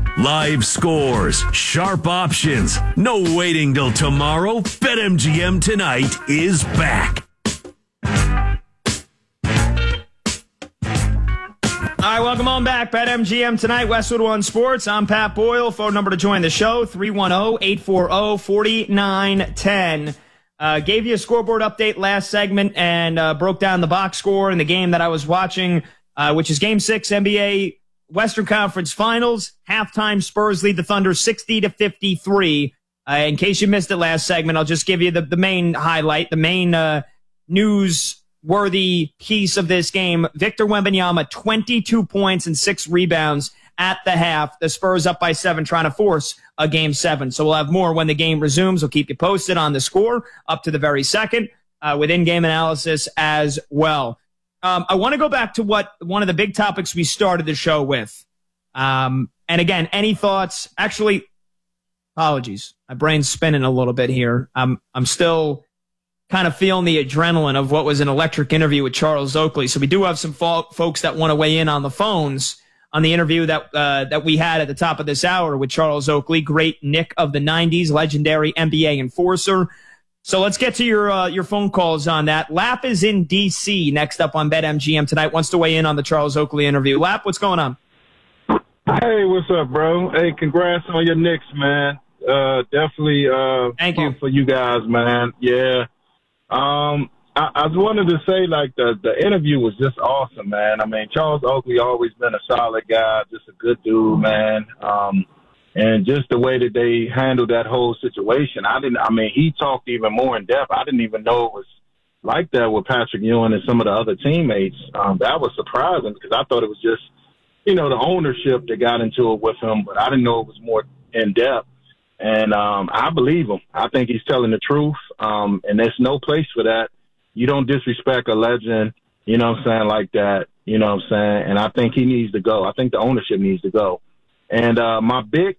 Live scores, sharp options, no waiting till tomorrow. BetMGM tonight is back. All right, welcome on back. BetMGM tonight, Westwood One Sports. I'm Pat Boyle. Phone number to join the show, 310-840-4910. Gave you a scoreboard update last segment and broke down the box score in the game that I was watching, which is Game 6 NBA Western Conference Finals. Halftime, Spurs lead the Thunder 60-53. In case you missed it last segment, I'll just give you the main highlight, the main news-worthy piece of this game. Victor Wembanyama, 22 points and 6 rebounds at the half. The Spurs up by 7, trying to force a Game 7. So we'll have more when the game resumes. We'll keep you posted on the score up to the very second with in-game analysis as well. I want to go back to one of the big topics we started the show with. And again, any thoughts? Actually, apologies. My brain's spinning a little bit here. I'm still kind of feeling the adrenaline of what was an electric interview with Charles Oakley. So we do have some folks that want to weigh in on the phones on the interview that we had at the top of this hour with Charles Oakley, great Nick of the 90s, legendary NBA enforcer. So let's get to your phone calls on that. Lap is in D.C. next up on BetMGM tonight, wants to weigh in on the Charles Oakley interview. Lap, what's going on? Hey, what's up, bro? Hey, congrats on your Knicks, man. Definitely thank you for you guys, man. Yeah. I wanted to say, like, the interview was just awesome, man. I mean, Charles Oakley always been a solid guy, just a good dude, man. And just the way that they handled that whole situation, he talked even more in depth. I didn't even know it was like that with Patrick Ewing and some of the other teammates. That was surprising because I thought it was just, the ownership that got into it with him, but I didn't know it was more in depth. And I believe him. I think he's telling the truth. And there's no place for that. You don't disrespect a legend, like that, and I think he needs to go. I think the ownership needs to go. And my big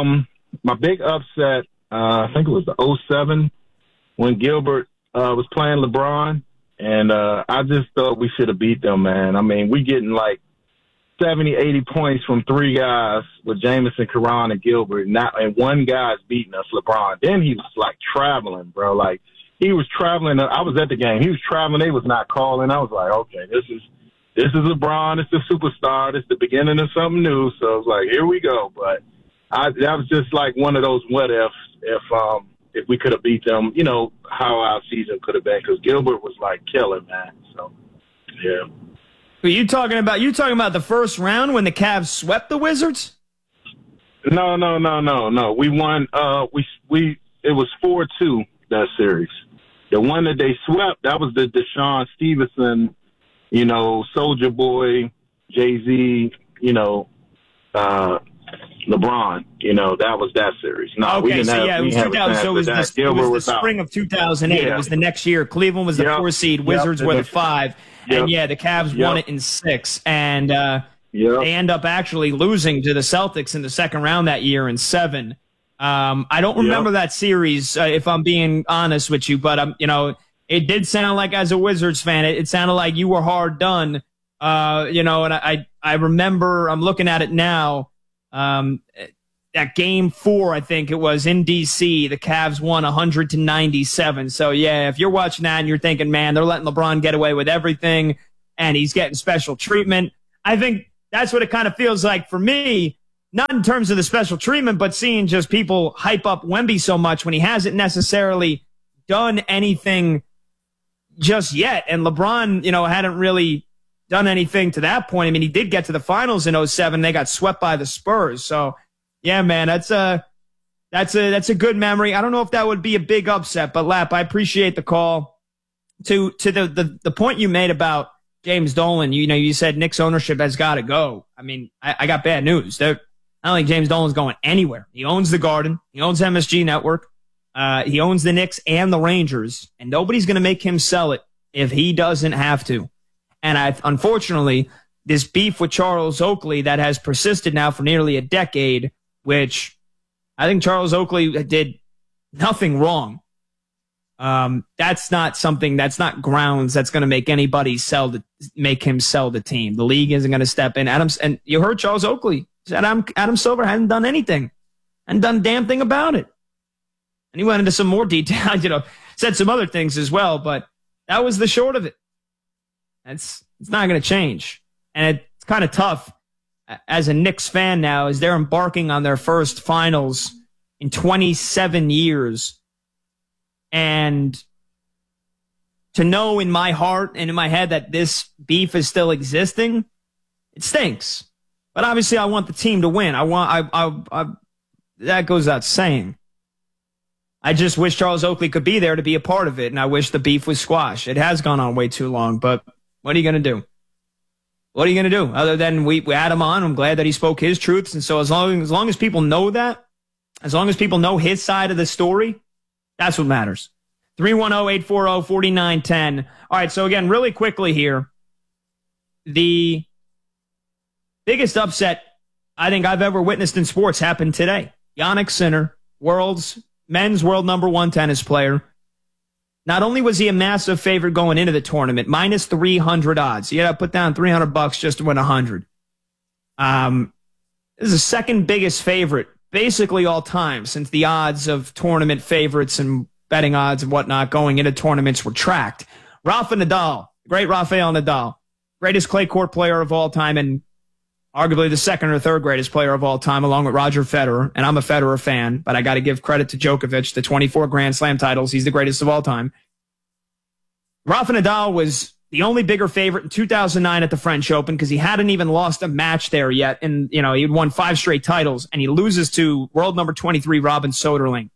upset, I think it was the 07 when Gilbert was playing LeBron, and I just thought we should have beat them, man. I mean, we getting like 70, 80 points from 3 guys with Jamison, Caron, and Gilbert, and one guy's beating us, LeBron. Then he was like traveling, bro. Like he was traveling. I was at the game. He was traveling. They was not calling. I was like, okay, this is LeBron. It's the superstar. It's the beginning of something new. So I was like, here we go. But that was just like one of those what ifs. If we could have beat them, how our season could have been. Because Gilbert was like killing, man. So yeah. Are you talking about the first round when the Cavs swept the Wizards? No. We won. It was 4-2 that series. The one that they swept, that was the Deshaun Stevenson, Soulja Boy, Jay-Z, LeBron. That was that series. No, okay, we didn't it was 2000. So it was the spring of 2008. Yeah. It was the next year. Cleveland was the 4 seed. Wizards were the 5. And the Cavs won it in 6. And they end up actually losing to the Celtics in the second round that year in 7. I don't remember that series, if I'm being honest with you, but it did sound like, as a Wizards fan, it sounded like you were hard done. And I remember, I'm looking at it now, at Game 4, I think it was in DC, the Cavs won 100-97. So yeah, if you're watching that and you're thinking, man, they're letting LeBron get away with everything and he's getting special treatment, I think that's what it kind of feels like for me. Not in terms of the special treatment, but seeing just people hype up Wemby so much when he hasn't necessarily done anything just yet. And LeBron, hadn't really done anything to that point. I mean, he did get to the finals in 07. They got swept by the Spurs. So, yeah, man, that's a good memory. I don't know if that would be a big upset, but Lap, I appreciate the call. To the point you made about James Dolan, you said Knicks ownership has got to go. I mean, I got bad news. I don't think James Dolan's going anywhere. He owns the Garden. He owns MSG Network. He owns the Knicks and the Rangers, and nobody's going to make him sell it if he doesn't have to. And unfortunately, this beef with Charles Oakley that has persisted now for nearly a decade, which I think Charles Oakley did nothing wrong. That's not grounds that's going to make anybody make him sell the team. The league isn't going to step in. And you heard Charles Oakley Adam Silver hadn't done anything and done a damn thing about it. And he went into some more detail, said some other things as well, but that was the short of it. It's not going to change. And it's kind of tough as a Knicks fan now as they're embarking on their first finals in 27 years. And to know in my heart and in my head that this beef is still existing, it stinks. But obviously I want the team to win. That goes without saying. I just wish Charles Oakley could be there to be a part of it, and I wish the beef was squashed. It has gone on way too long, but what are you going to do? What are you going to do? Other than we had him on, I'm glad that he spoke his truths, and so as long as people know that, as long as people know his side of the story, that's what matters. 310-840-4910. All right, so again, really quickly here, the biggest upset I think I've ever witnessed in sports happened today. Jannik Sinner, men's world number 1 tennis player. Not only was he a massive favorite going into the tournament, minus 300 odds. You had to put down $300 just to win 100. This is the second biggest favorite, basically all time, since the odds of tournament favorites and betting odds and whatnot going into tournaments were tracked. Rafa Nadal, great Rafael Nadal, greatest clay court player of all time and arguably the second or third greatest player of all time, along with Roger Federer. And I'm a Federer fan, but I got to give credit to Djokovic, the 24 Grand Slam titles. He's the greatest of all time. Rafa Nadal was the only bigger favorite in 2009 at the French Open because he hadn't even lost a match there yet. And, he'd won 5 straight titles, and he loses to world number 23, Robin Soderling.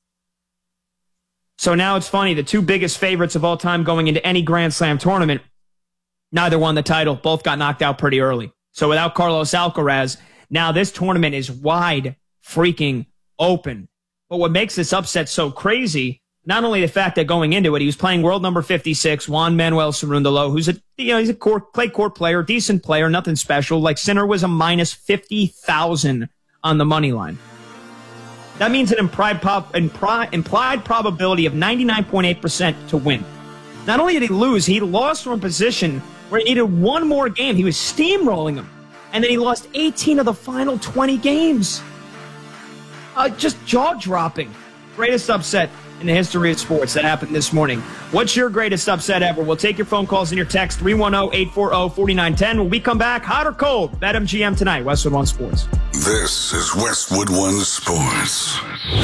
So now it's funny, the 2 biggest favorites of all time going into any Grand Slam tournament, neither won the title. Both got knocked out pretty early. So without Carlos Alcaraz, now this tournament is wide freaking open. But what makes this upset so crazy, not only the fact that going into it, he was playing world number 56, Juan Manuel Cerúndolo, who's he's a clay court player, decent player, nothing special. Like Sinner was a minus 50,000 on the money line. That means an implied probability of 99.8% to win. Not only did he lose, he lost from a position where he needed one more game. He was steamrolling him. And then he lost 18 of the final 20 games. Just jaw-dropping. Greatest upset in the history of sports that happened this morning. What's your greatest upset ever? We'll take your phone calls and your text, 310-840-4910. When we come back, hot or cold, BetMGM tonight, Westwood One Sports. This is Westwood One Sports.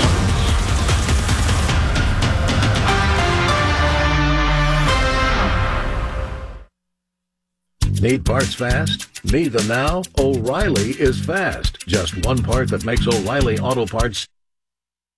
'Need parts fast? Need them now? O'Reilly is fast. Just one part that makes O'Reilly Auto Parts